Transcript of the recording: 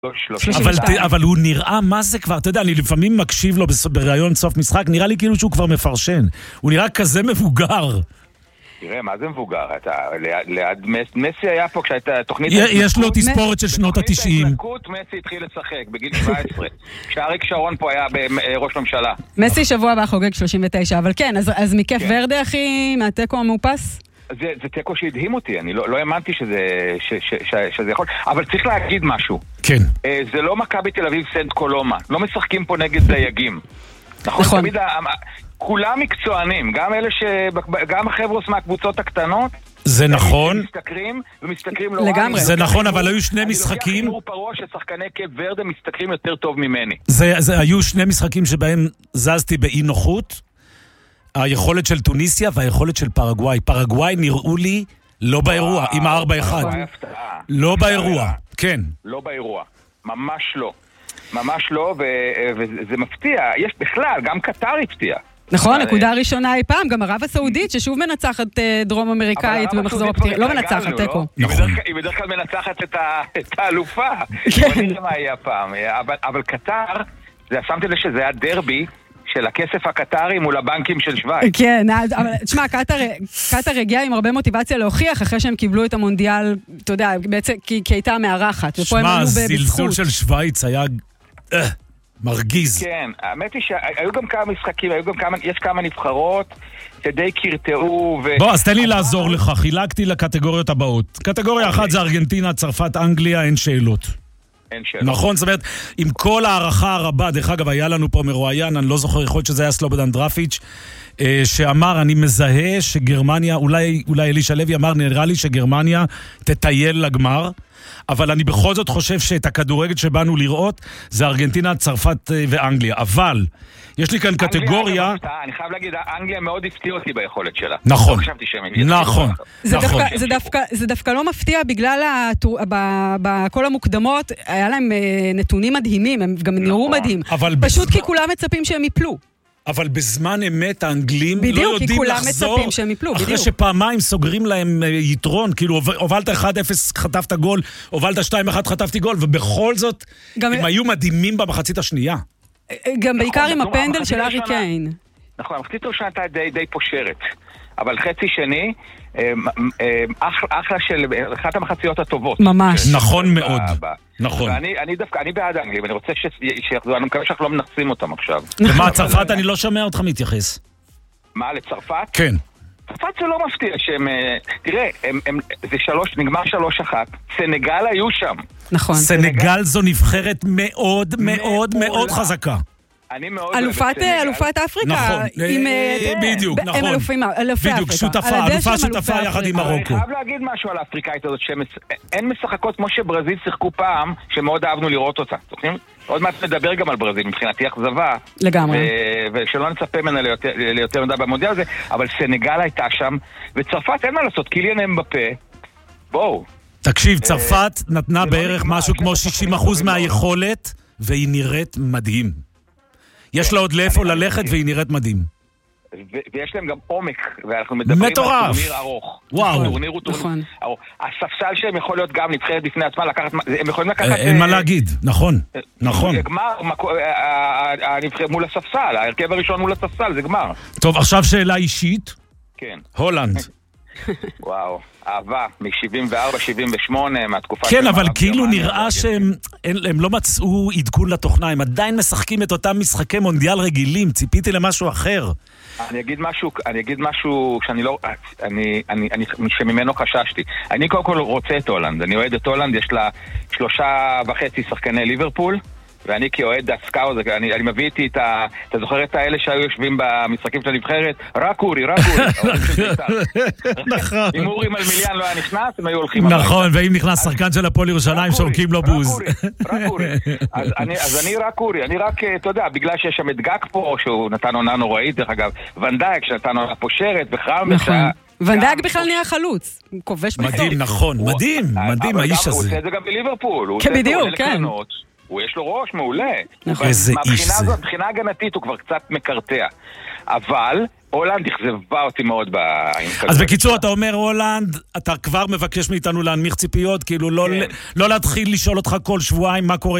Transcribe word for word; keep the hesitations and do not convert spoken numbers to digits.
אבל, אבל הוא נראה, מה זה כבר, אתה יודע, אני לפעמים מקשיב לו בראיון סוף משחק, נראה לי כאילו שהוא כבר מפרשן. הוא נראה כזה מבוגר. תראה, מה זה מבוגר? אתה, ליד מסי היה פה כשהייתה תוכנית... יש לו תספורת של שנות התשעים. בתוכנית ההתנקות מסי התחיל לשחק בגיל שבע עשרה. כשאריק שרון פה היה בראש ממשלה. מסי שבוע הבא חוגג שלושים ותשע, אבל כן, אז, אז מכיף ורדה, אחי, מהטקו המאופס? זה, זה טקו שהדהים אותי, אני לא, לא האמנתי שזה, ש, ש, ש, שזה יכול... אבל צריך להגיד משהו. כן. זה לא מכבי תל אביב סנט קולומה. לא משחקים פה נגד דייגים. נכון? נכון. תמיד... כולם מקצוענים, גם אלה ש... גם החברוס מהקבוצות הקטנות. זה נכון. מסתכרים ומסתכרים לא לגמרי. זה נכון, אבל היו שני משחקים. אני לוקח פרו ששחקני קייפ ורדה מסתכרים יותר טוב ממני. זה, זה היו שני משחקים שבהם זזתי באי נוחות. היכולת של טוניסיה והיכולת של פרגוואי. פרגוואי נראו לי לא באירוע, עם ה-ארבע אחד. לא באירוע, כן. לא באירוע, ממש לא. ממש לא, וזה מפתיע. יש בכלל, גם קטר הפתיע. נכון, נקודה ראשונה אי פעם, גם ערב הסעודית ששוב מנצחת דרום אמריקאית במחזור הפתיע, לא מנצחת, תיקו. היא בדרך כלל מנצחת את האלופה, לא נראה מה היה פעם, אבל קטר, שמתי לב שזה היה דרבי של הכסף הקטרי מול הבנקים של שווייץ. כן, אבל תשמע, קטר הגיעה עם הרבה מוטיבציה להוכיח אחרי שהם קיבלו את המונדיאל, אתה יודע, בעצם כי הייתה מארחת, ופה הם עלו בזכות. שמע, זלזול של שווייץ היה... מרגיז. כן, האמת היא שהיו גם כמה משחקים, היו גם כמה, יש כמה נבחרות שדי קרטעו ו... בוא, אז תן לי לעזור לך, חילקתי לקטגוריות הבאות. קטגוריה אחת זה ארגנטינה, צרפת, אנגליה, אין שאלות. אין שאלות. נכון, זאת אומרת, עם כל הערכה הרבה, דרך אגב, היה לנו פה מרואיין, אני לא זוכר, יכול להיות שזה היה סלובודן דרפיץ', שאמר, אני מזהה שגרמניה, אולי, אולי אלישע לוי אמר, נראה לי שגרמניה תטייל לגמר, אבל אני בכל זאת חושב שאת הכדורגל שבאנו לראות זה ארגנטינה, צרפת ואנגליה. אבל יש לי כאן קטגוריה... אני חייב להגיד, אנגליה מאוד הפתיע אותי ביכולת שלה. נכון, נכון. זה דווקא לא מפתיע בגלל בכל המוקדמות היה להם נתונים מדהימים, הם גם נראו מדהים. פשוט כי כולם מצפים שהם יפלו. אבל בזמן אמת האנגלים לא יודעים לחזור אחרי שפעמיים סוגרים להם יתרון, כאילו הובלת אחד אפס חטפת גול, הובלת שתיים אחת חטפתי גול, ובכל זאת הם היו מדהימים במחצית השנייה. גם בעיקר עם הפנדל של ארי קיין. נכון, המחצית הראשונה הייתה די פושרת, אבל חצי שני אחלה של אחת המחציות הטובות. ממש. נכון מאוד. נכון. ואני דווקא, אני בעד האנגלים, אני רוצה שיחזרו, אני מקווה שאנחנו לא מנחסים אותם עכשיו. ומה, צרפת אני לא שומע אותך מתייחס. מה, לצרפת? כן. צרפת זה לא מפתיע שהם, תראה, זה שלוש, נגמר שלוש אחת, סנגל היו שם. נכון. סנגל זו נבחרת מאוד מאוד מאוד חזקה. אלופת אפריקה. נכון, בדיוק, נכון. בדיוק, שותפה, אלופה שותפה יחד עם מרוקו. אני חייב להגיד משהו על האפריקאית הזאת, שהן משחקות כמו שברזיל שיחקו פעם, שמאוד אהבנו לראות אותה. עוד מעט נדבר גם על ברזיל, מבחינתי אכזבה. לגמרי. ושלא נצפה ממנה ליותר מדע במונדיאל הזה, אבל סנגל הייתה שם, וצרפת אין מה לעשות, קיליאן אמבפה, בואו. תקשיב, צרפת נתנה בערך משהו כמו שישים אחוז מהיכולת, והיא נראית מדהים. יש לה עוד לאיפה ללכת והיא נראית מדהים. ויש להם גם עומק, ואנחנו מדברים על טורניר ארוך. וואו. טורניר הוא טורניר ארוך. הספסל שהם יכול להיות גם נבחרת בפני עצמה, לקחת, הם יכולים לקחת... אין מה להגיד, נכון, נכון. זה גמר מול הספסל, ההרכב הראשון מול הספסל, זה גמר. טוב, עכשיו שאלה אישית. כן. הולנד. וואו, אהבה, מ-שבעים וארבע שבעים ושמונה, מהתקופה... כן, אבל כאילו נראה שהם לא מצאו עדכון לתוכנה, הם עדיין משחקים את אותם משחקי מונדיאל רגילים, ציפיתי למשהו אחר. אני אגיד משהו, אני אגיד משהו שאני לא, אני, אני, אני, שממנו חששתי. אני קודם כל רוצה את הולנד, אני אוהד את הולנד, יש לה שלושה וחצי שחקני ליברפול, ואני כאוהד הסקאוט, אני, אני מביא איתי את ה... אתה זוכר את האלה שהיו יושבים במשחקים של הנבחרת? רק אורי, רק אורי. נכון. אם אורי מלמיליאן לא היה נכנס, הם היו הולכים... נכון, ואם נכנס שחקן של הפועל ירושלים, שורקים לו בוז. רק אורי. אז אני רק אורי, אני רק, אתה יודע, בגלל שיש שם את גג פה, שהוא נתן עונה נוראית, דרך אגב, ונדייק, שנתן עונה פושרת, וחרם... ונדייק בכלל נהיה חלוץ. הוא כובש בסוף. מדהים, נכון, מדהים, מדהים האיש הזה. הוא עושה את זה גם בליברפול. בדיוק, כן. הוא יש לו ראש מעולה. איזה איש זה. מבחינה הגנתית הוא כבר קצת מקרטע. אבל הולנד אכזבה אותי מאוד. אז בקיצור, אתה אומר הולנד, אתה כבר מבקש מאיתנו להנמיך ציפיות, כאילו לא להתחיל לשאול אותך כל שבועיים מה קורה